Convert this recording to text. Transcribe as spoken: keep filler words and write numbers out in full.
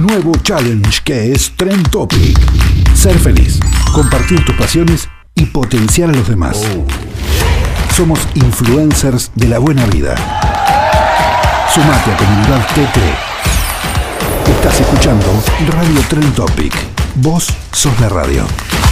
nuevo challenge que es Trend Topic. Ser feliz, compartir tus pasiones y potenciar a los demás. Somos influencers de la buena vida. Sumate a Comunidad T T. Estás escuchando Radio Trend Topic. Vos sos la radio.